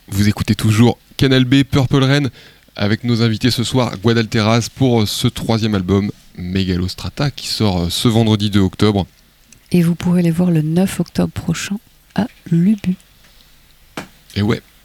Vous écoutez toujours Canal B Purple Rain avec nos invités ce soir, Guadalteras, pour ce 3e album, Megalostrata, qui sort ce vendredi 2 octobre. Et vous pourrez les voir le 9 octobre prochain à l'Ubu. Et ouais,